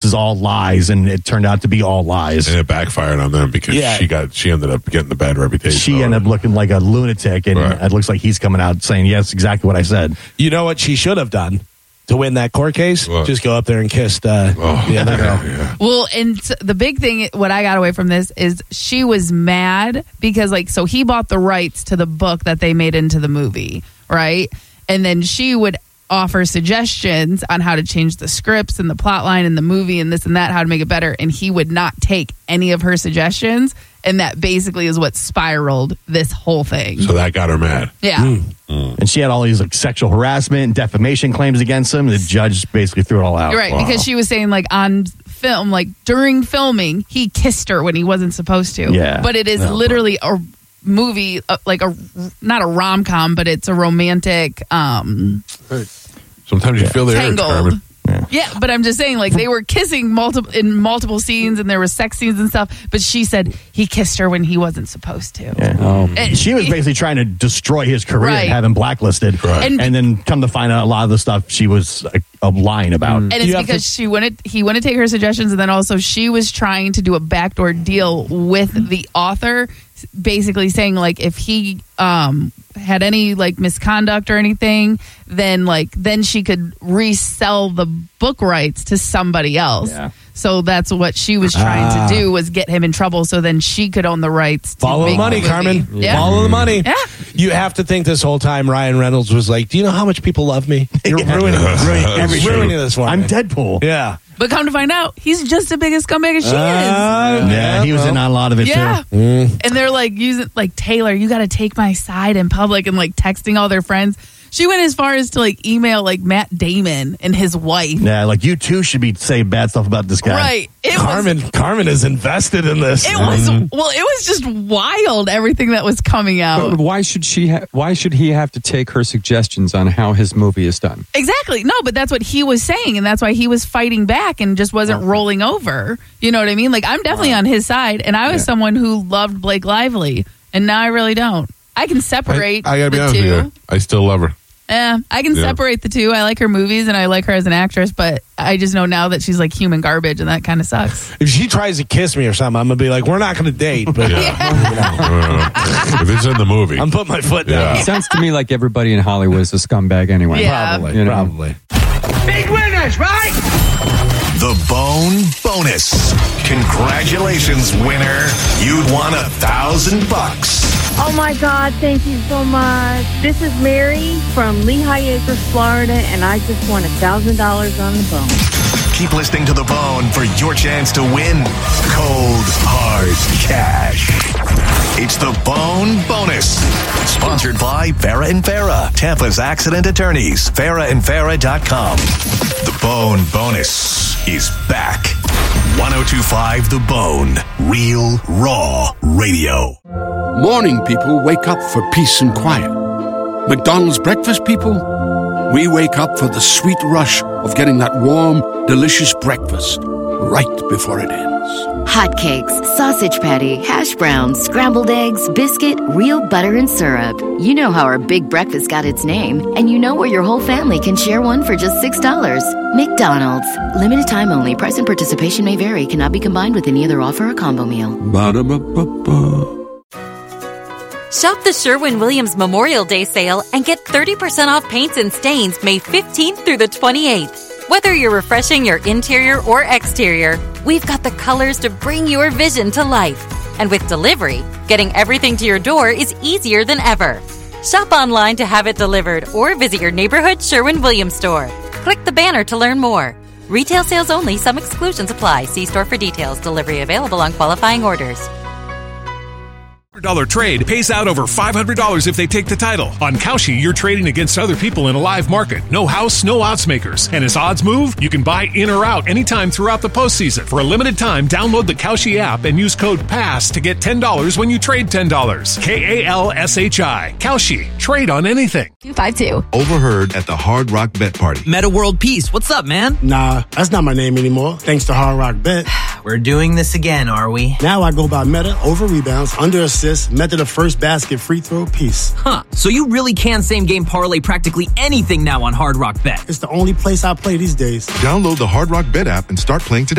is all lies, and it turned out to be all lies. And it backfired on them because she ended up getting the bad reputation. She ended up looking like a lunatic, and it looks like he's coming out saying, yes, exactly what I said. You know what she should have done to win that court case? What? Just go up there and kiss the other girl. Yeah. Well, and the big thing, what I got away from this is she was mad because, so he bought the rights to the book that they made into the movie, right? And then she would offer suggestions on how to change the scripts and the plot line in the movie and this and that, how to make it better. And he would not take any of her suggestions. And that basically is what spiraled this whole thing. So that got her mad. Yeah. And she had all these sexual harassment and defamation claims against him. The judge basically threw it all out. Right, because she was saying on film, during filming, he kissed her when he wasn't supposed to. Yeah. But it is literally a movie, not a rom-com, but it's a romantic Sometimes you feel the urge, Carmen. Yeah, but I'm just saying, they were kissing in multiple scenes, and there were sex scenes and stuff. But she said he kissed her when he wasn't supposed to. Yeah. And she was basically trying to destroy his career, and have him blacklisted. Right. And then come to find out, a lot of the stuff she was lying about. And it's because he wanted to take her suggestions, and then also she was trying to do a backdoor deal with the author, basically saying if he had any misconduct or anything, then she could resell the book rights to somebody else. Yeah. So that's what she was trying to do, was get him in trouble, so then she could own the rights to follow the money, Carmen. Yeah. Follow the money. Yeah. You have to think this whole time Ryan Reynolds was like, do you know how much people love me? You're ruining this one. I'm Deadpool. Yeah. But come to find out, he's just as big a scumbag as she is. Yeah, he was in on a lot of it too. And they're using Taylor, you got to take my side in public, and texting all their friends. She went as far as to email Matt Damon and his wife. Yeah, you too should be saying bad stuff about this guy. Right. Carmen is invested in this. It was just wild, everything that was coming out. But why should he have to take her suggestions on how his movie is done? Exactly. No, but that's what he was saying, and that's why he was fighting back and just wasn't rolling over. You know what I mean? I'm definitely on his side, and I was someone who loved Blake Lively, and now I really don't. I can separate I gotta be the honest two. with you. I still love her. Yeah, I can separate the two. I like her movies and I like her as an actress, but I just know now that she's human garbage, and that kind of sucks. If she tries to kiss me or something, I'm going to be like, we're not going to date. But if it's in the movie. I'm putting my foot down. It sounds to me like everybody in Hollywood is a scumbag anyway. Yeah. Probably. Big winners, right? The Bone Bonus. Congratulations, winner. You'd won $1,000. Oh my God, thank you so much. This is Mary from Lehigh Acres, Florida, and I just won $1,000 on the bone. Keep listening to The Bone for your chance to win cold, hard cash. It's The Bone Bonus. Sponsored by Farrah and Farrah, Tampa's accident attorneys, farrahandfarrah.com. The Bone Bonus is back. 102.5 The Bone. Real, raw radio. Morning people wake up for peace and quiet. McDonald's breakfast people, we wake up for the sweet rush of getting that warm, delicious breakfast right before it ends. Hotcakes, sausage patty, hash browns, scrambled eggs, biscuit, real butter and syrup. You know how our big breakfast got its name, and you know where your whole family can share one for just $6. McDonald's. Limited time only. Price and participation may vary. Cannot be combined with any other offer or combo meal. Ba-da-ba-ba-ba. Shop the Sherwin-Williams Memorial Day sale and get 30% off paints and stains May 15th through the 28th. Whether you're refreshing your interior or exterior, we've got the colors to bring your vision to life. And with delivery, getting everything to your door is easier than ever. Shop online to have it delivered or visit your neighborhood Sherwin-Williams store. Click the banner to learn more. Retail sales only. Some exclusions apply. See store for details. Delivery available on qualifying orders. $100 trade pays out over $500 if they take the title. On Kalshi, you're trading against other people in a live market. No house, no odds makers. And as odds move, you can buy in or out anytime throughout the postseason. For a limited time, download the Kalshi app and use code PASS to get $10 when you trade $10. KALSHI. Kalshi. Trade on anything. 252. Overheard at the Hard Rock Bet Party. Meta World Peace. What's up, man? Nah, that's not my name anymore, thanks to Hard Rock Bet. We're doing this again, are we? Now I go by meta, over rebounds, under assists, method of first basket, free throw, piece. Huh. So you really can same game parlay practically anything now on Hard Rock Bet. It's the only place I play these days. Download the Hard Rock Bet app and start playing today.